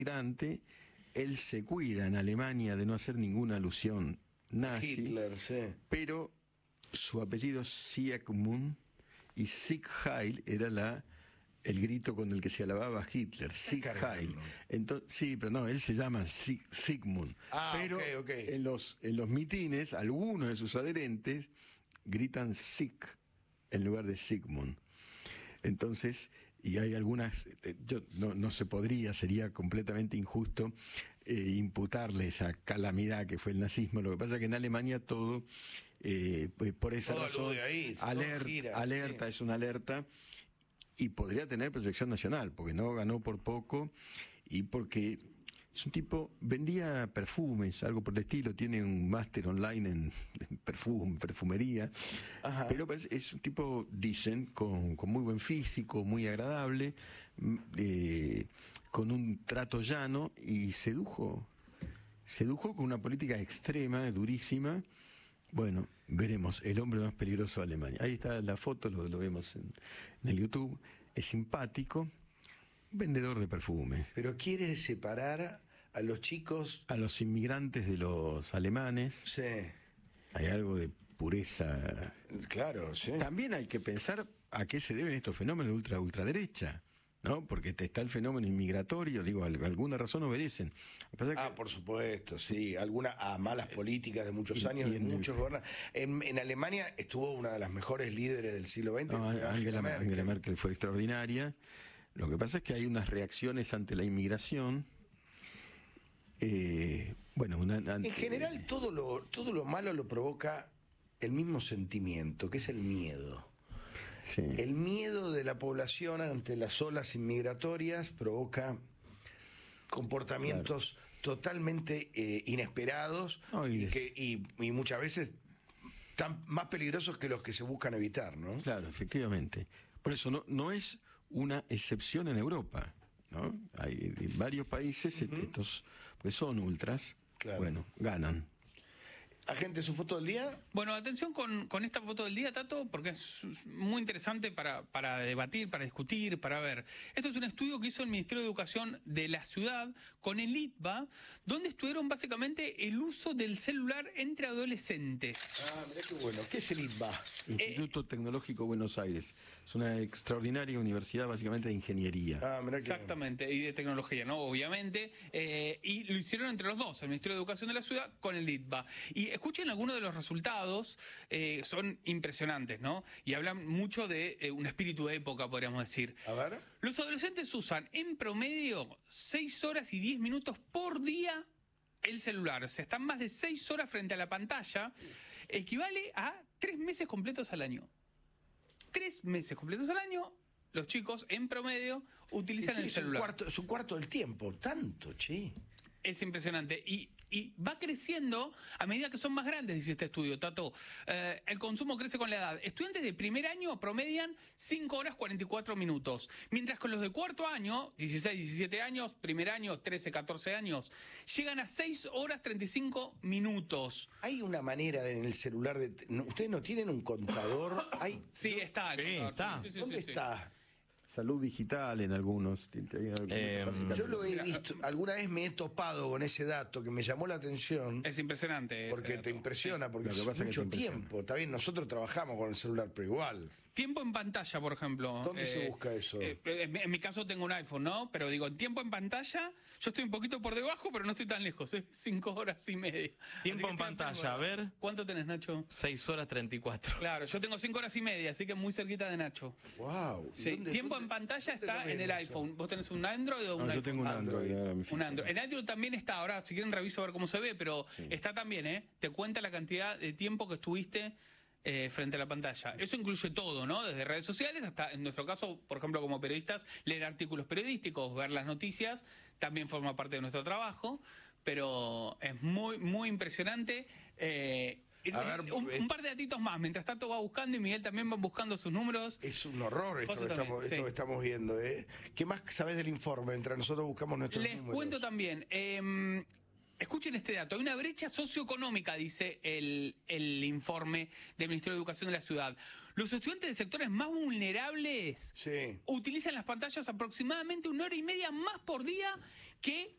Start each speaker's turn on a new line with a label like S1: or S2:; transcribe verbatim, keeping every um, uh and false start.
S1: migrante, él se cuida en Alemania de no hacer ninguna alusión nazi,
S2: Hitler, sí.
S1: pero su apellido es Siegmund y Sieg Heil era la el grito con el que se alababa a Hitler, Sieg Heil. Entonces, sí, pero no, él se llama Sig, Sigmund.
S2: Ah,
S1: pero
S2: okay, okay.
S1: En, los, en los mitines, algunos de sus adherentes gritan Sieg en lugar de Sigmund. Entonces, y hay algunas, yo, no, no se podría, sería completamente injusto eh, imputarle esa calamidad que fue el nazismo. Lo que pasa es que en Alemania todo, eh, pues por esa
S2: todo
S1: razón,
S2: ahí,
S1: alert,
S2: gira,
S1: alerta, sí. Es una alerta, y podría tener proyección nacional, porque no ganó por poco, y porque es un tipo, vendía perfumes, algo por el estilo, tiene un máster online en, en perfume, perfumería. Ajá. Pero es un tipo, dicen, con, con muy buen físico, muy agradable, eh, con un trato llano, y sedujo, sedujo con una política extrema, durísima. Bueno, veremos, el hombre más peligroso de Alemania. Ahí está la foto, lo, lo vemos en, en el YouTube, es simpático. Vendedor de perfumes.
S2: Pero quiere separar a los chicos...
S1: A los inmigrantes de los alemanes.
S2: Sí.
S1: Hay algo de pureza.
S2: Claro, sí.
S1: También hay que pensar a qué se deben estos fenómenos de ultra ultraderecha, ¿no? Porque está el fenómeno inmigratorio, digo, alguna razón obedecen.
S2: Ah, que... por supuesto, sí. Alguna a malas políticas de muchos años,
S1: y
S2: de
S1: en,
S2: muchos gobernantes. En, en Alemania estuvo una de las mejores líderes del siglo veinte.
S1: No, Angela, Angela, Merkel. Angela Merkel fue extraordinaria. Lo que pasa es que hay unas reacciones ante la inmigración. Eh, bueno, una, ante...
S2: En general todo lo, todo lo malo lo provoca el mismo sentimiento, que es el miedo.
S1: Sí.
S2: El miedo de la población ante las olas inmigratorias provoca comportamientos claro. totalmente eh, inesperados no, y, y, que, y, y muchas veces tan más peligrosos que los que se buscan evitar, ¿no?
S1: Claro, efectivamente. Por eso no, no es una excepción en Europa, ¿no? Hay en varios países, uh-huh. estos pues son ultras, claro. Bueno, ganan.
S2: Agente, ¿su foto del día?
S3: Bueno, atención con, con esta foto del día, Tato, porque es muy interesante para, para debatir, para discutir, para ver. Esto es un estudio que hizo el Ministerio de Educación de la ciudad con el I T B A, donde estudiaron básicamente el uso del celular entre adolescentes.
S2: Ah, mirá qué bueno. ¿Qué es el I T B A?
S1: Instituto
S3: eh,
S1: Tecnológico Buenos Aires. Es una extraordinaria universidad básicamente de ingeniería.
S3: Ah, mirá que exactamente, bueno. Y de tecnología, ¿no? Obviamente. Eh, y lo hicieron entre los dos, el Ministerio de Educación de la ciudad con el I T B A. Y escuchen algunos de los resultados, eh, son impresionantes, ¿no? Y hablan mucho de eh, un espíritu de época, podríamos decir.
S2: A ver.
S3: Los adolescentes usan en promedio seis horas y diez minutos por día el celular. O sea, están más de seis horas frente a la pantalla. Equivale a tres meses completos al año. Tres meses completos al año, los chicos en promedio utilizan sí, sí, el celular.
S2: Es un, cuarto, es un cuarto del tiempo, tanto, che.
S3: Es impresionante. Y, y va creciendo a medida que son más grandes, dice este estudio, Tato. Eh, el consumo crece con la edad. Estudiantes de primer año promedian cinco horas cuarenta y cuatro minutos. Mientras que los de cuarto año, dieciséis, diecisiete años, primer año, trece, catorce años, llegan a seis horas treinta y cinco minutos.
S2: Hay una manera de, en el celular de... ¿Ustedes no tienen un contador? Hay,
S3: sí,
S2: yo,
S3: está.
S4: Sí, está.
S3: Sí, sí,
S2: ¿Dónde
S3: sí,
S2: está?
S3: Sí.
S1: Salud digital en algunos.
S4: Eh,
S2: yo lo he visto, alguna vez me he topado con ese dato que me llamó la atención.
S3: Es impresionante.
S2: Porque te impresiona, porque
S1: es
S2: mucho tiempo. Está bien, nosotros trabajamos con el celular, pero igual.
S3: Tiempo en pantalla, por ejemplo.
S2: ¿Dónde
S3: eh,
S2: se busca eso?
S3: Eh, en, en mi caso tengo un iPhone, ¿no? Pero digo, tiempo en pantalla, yo estoy un poquito por debajo, pero no estoy tan lejos, ¿eh? Cinco horas y media.
S4: Tiempo en pantalla, a ver.
S3: ¿Cuánto tenés, Nacho?
S4: Seis horas treinta y cuatro.
S3: Claro, yo tengo cinco horas y media, así que muy cerquita de Nacho.
S2: Wow.
S3: Sí,
S2: ¿Dónde,
S3: tiempo
S2: dónde,
S3: en pantalla
S2: dónde
S3: está en el iPhone.
S2: Eso?
S3: ¿Vos tenés un Android o un
S1: no,
S3: iPhone?
S1: Yo tengo un Android.
S3: Android. Un Android. En Android también está, ahora si quieren reviso a ver cómo se ve, pero sí. Está también, ¿eh? Te cuenta la cantidad de tiempo que estuviste Eh, frente a la pantalla. Eso incluye todo, ¿no? Desde redes sociales hasta, en nuestro caso, por ejemplo, como periodistas, leer artículos periodísticos, ver las noticias, también forma parte de nuestro trabajo, pero es muy, muy impresionante. Eh, A ver, un, un par de datitos más, mientras tanto va buscando y Miguel también va buscando sus números.
S2: Es un horror esto, que
S3: también,
S2: estamos,
S3: sí.
S2: esto que estamos viendo, ¿eh? ¿Qué más sabés del informe mientras nosotros buscamos nuestros
S3: Les
S2: números?
S3: cuento también, eh, escuchen este dato, hay una brecha socioeconómica, dice el, el informe del Ministerio de Educación de la ciudad. Los estudiantes de sectores más vulnerables
S2: sí.
S3: utilizan las pantallas aproximadamente una hora y media más por día que